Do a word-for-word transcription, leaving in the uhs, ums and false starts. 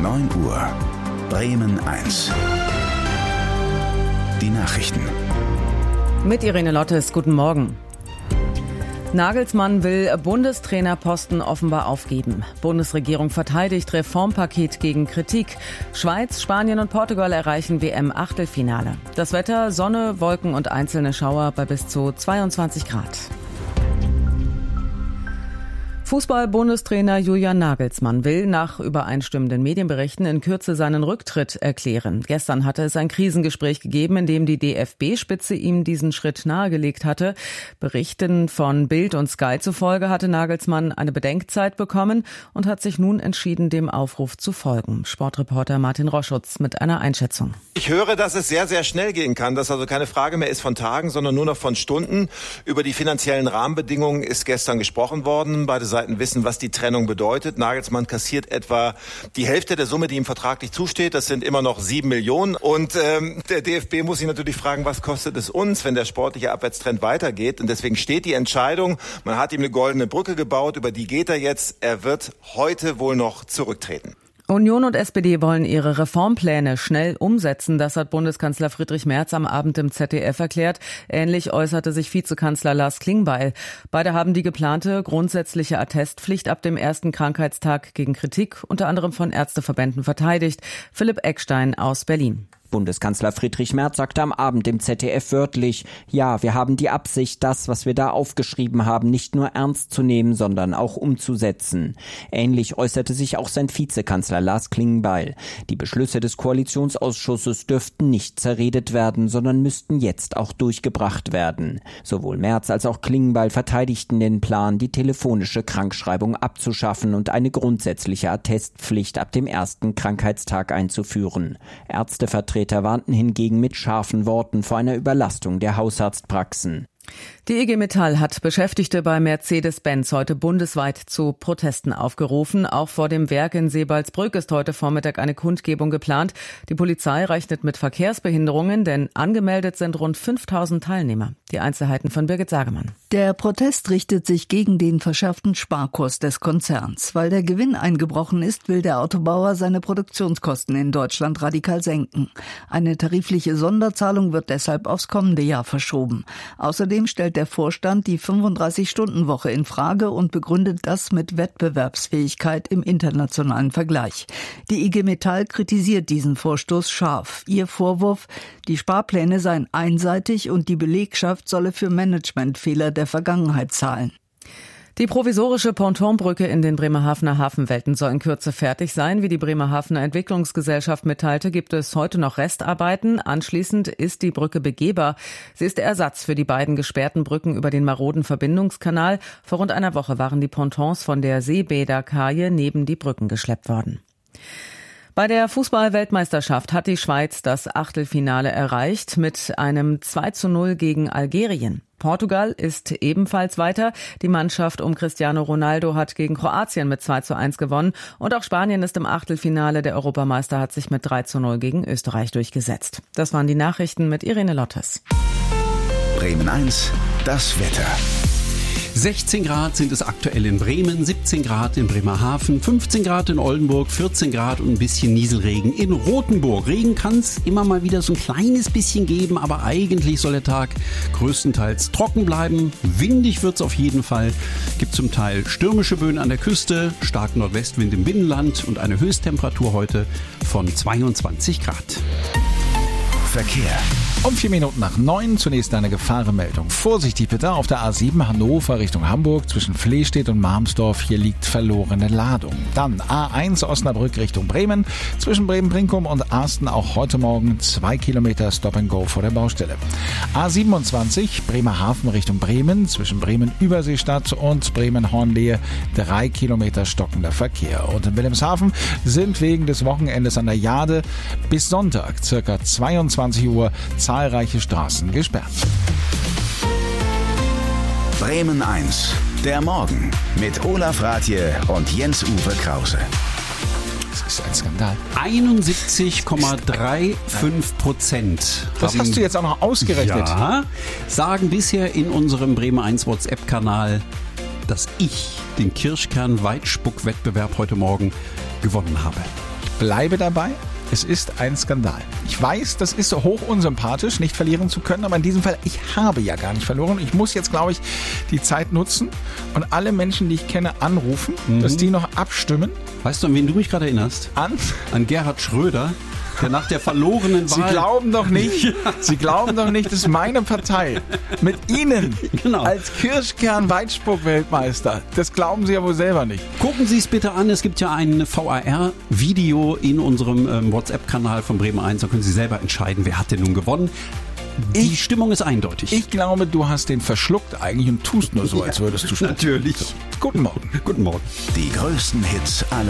neun Uhr. Bremen eins. Die Nachrichten. Mit Irene Lottes, guten Morgen. Nagelsmann will Bundestrainerposten offenbar aufgeben. Bundesregierung verteidigt Reformpaket gegen Kritik. Schweiz, Spanien und Portugal erreichen W M-Achtelfinale. Das Wetter, Sonne, Wolken und einzelne Schauer bei bis zu zweiundzwanzig Grad. Fußball-Bundestrainer Julian Nagelsmann will nach übereinstimmenden Medienberichten in Kürze seinen Rücktritt erklären. Gestern hatte es ein Krisengespräch gegeben, in dem die D F B-Spitze ihm diesen Schritt nahegelegt hatte. Berichten von Bild und Sky zufolge hatte Nagelsmann eine Bedenkzeit bekommen und hat sich nun entschieden, dem Aufruf zu folgen. Sportreporter Martin Roschutz mit einer Einschätzung. Ich höre, dass es sehr, sehr schnell gehen kann, dass also keine Frage mehr ist von Tagen, sondern nur noch von Stunden. Über die finanziellen Rahmenbedingungen ist gestern gesprochen worden. Beide Seiten wissen, was die Trennung bedeutet. Nagelsmann kassiert etwa die Hälfte der Summe, die ihm vertraglich zusteht. Das sind immer noch sieben Millionen. Und ähm, der D F B muss sich natürlich fragen, was kostet es uns, wenn der sportliche Abwärtstrend weitergeht. Und deswegen steht die Entscheidung. Man hat ihm eine goldene Brücke gebaut, über die geht er jetzt. Er wird heute wohl noch zurücktreten. Union und S P D wollen ihre Reformpläne schnell umsetzen. Das hat Bundeskanzler Friedrich Merz am Abend im Z D F erklärt. Ähnlich äußerte sich Vizekanzler Lars Klingbeil. Beide haben die geplante grundsätzliche Attestpflicht ab dem ersten Krankheitstag gegen Kritik, unter anderem von Ärzteverbänden, verteidigt. Philipp Eckstein aus Berlin. Bundeskanzler Friedrich Merz sagte am Abend im Z D F wörtlich, ja, wir haben die Absicht, das, was wir da aufgeschrieben haben, nicht nur ernst zu nehmen, sondern auch umzusetzen. Ähnlich äußerte sich auch sein Vizekanzler Lars Klingbeil. Die Beschlüsse des Koalitionsausschusses dürften nicht zerredet werden, sondern müssten jetzt auch durchgebracht werden. Sowohl Merz als auch Klingbeil verteidigten den Plan, die telefonische Krankschreibung abzuschaffen und eine grundsätzliche Attestpflicht ab dem ersten Krankheitstag einzuführen. Ärztevertreter Vertreter warnten hingegen mit scharfen Worten vor einer Überlastung der Hausarztpraxen. Die I G Metall hat Beschäftigte bei Mercedes-Benz heute bundesweit zu Protesten aufgerufen. Auch vor dem Werk in Sebalsbrück ist heute Vormittag eine Kundgebung geplant. Die Polizei rechnet mit Verkehrsbehinderungen, denn angemeldet sind rund fünftausend Teilnehmer. Die Einzelheiten von Birgit Sagemann. Der Protest richtet sich gegen den verschärften Sparkurs des Konzerns. Weil der Gewinn eingebrochen ist, will der Autobauer seine Produktionskosten in Deutschland radikal senken. Eine tarifliche Sonderzahlung wird deshalb aufs kommende Jahr verschoben. Außerdem stellt der Vorstand die fünfunddreißig-Stunden-Woche in Frage und begründet das mit Wettbewerbsfähigkeit im internationalen Vergleich. Die I G Metall kritisiert diesen Vorstoß scharf. Ihr Vorwurf, die Sparpläne seien einseitig und die Belegschaft solle für Managementfehler der Vergangenheit zahlen. Die provisorische Pontonbrücke in den Bremerhavener Hafenwelten soll in Kürze fertig sein. Wie die Bremerhavener Entwicklungsgesellschaft mitteilte, gibt es heute noch Restarbeiten. Anschließend ist die Brücke begehbar. Sie ist der Ersatz für die beiden gesperrten Brücken über den maroden Verbindungskanal. Vor rund einer Woche waren die Pontons von der Seebäderkaje neben die Brücken geschleppt worden. Bei der Fußball-Weltmeisterschaft hat die Schweiz das Achtelfinale erreicht mit einem zwei zu null gegen Algerien. Portugal ist ebenfalls weiter. Die Mannschaft um Cristiano Ronaldo hat gegen Kroatien mit zwei zu eins gewonnen. Und auch Spanien ist im Achtelfinale. Der Europameister hat sich mit drei zu null gegen Österreich durchgesetzt. Das waren die Nachrichten mit Irene Lottes. Bremen eins, das Wetter. sechzehn Grad sind es aktuell in Bremen, siebzehn Grad in Bremerhaven, fünfzehn Grad in Oldenburg, vierzehn Grad und ein bisschen Nieselregen in Rothenburg. Regen kann es immer mal wieder so ein kleines bisschen geben, aber eigentlich soll der Tag größtenteils trocken bleiben. Windig wird es auf jeden Fall. Gibt zum Teil stürmische Böen an der Küste, starken Nordwestwind im Binnenland und eine Höchsttemperatur heute von zweiundzwanzig Grad. Verkehr. Um vier Minuten nach neun zunächst eine Gefahrenmeldung. Vorsichtig bitte auf der A sieben Hannover Richtung Hamburg zwischen Flehstedt und Marmsdorf. Hier liegt verlorene Ladung. Dann A eins Osnabrück Richtung Bremen. Zwischen Bremen-Brinkum und Arsten auch heute Morgen zwei Kilometer Stop and Go vor der Baustelle. A siebenundzwanzig Bremerhaven Richtung Bremen. Zwischen Bremen-Überseestadt und Bremen-Hornlehe drei Kilometer stockender Verkehr. Und in Wilhelmshaven sind wegen des Wochenendes an der Jade bis Sonntag circa zweiundzwanzig Uhr zahlreiche Straßen gesperrt. Bremen eins, der Morgen mit Olaf Rathje und Jens-Uwe Krause. Das ist ein Skandal. einundsiebzig Komma fünfunddreißig Prozent. Das hast du jetzt auch noch ausgerechnet. Ja, sagen bisher in unserem Bremen eins WhatsApp-Kanal, dass ich den Kirschkern-Weitspuck-Wettbewerb heute Morgen gewonnen habe. bleibe dabei. Es ist ein Skandal. Ich weiß, das ist hoch unsympathisch, nicht verlieren zu können, aber in diesem Fall, ich habe ja gar nicht verloren. Ich muss jetzt, glaube ich, die Zeit nutzen und alle Menschen, die ich kenne, anrufen, mhm. dass die noch abstimmen. Weißt du, an wen du mich gerade erinnerst? An? An Gerhard Schröder, der nach der verlorenen Wahl... Sie glauben doch nicht, ja. Sie glauben doch nicht, dass meine Partei mit Ihnen genau. als Kirschkern-Weitspuck-Weltmeister, das glauben Sie ja wohl selber nicht. Gucken Sie es bitte an, es gibt ja ein V A R-Video in unserem ähm, WhatsApp-Kanal von Bremen eins, da können Sie selber entscheiden, wer hat denn nun gewonnen. Die ich, Stimmung ist eindeutig. Ich glaube, du hast den verschluckt eigentlich und tust nur so, als würdest du... Natürlich. So. Guten Morgen. Guten Morgen. Die größten Hits aller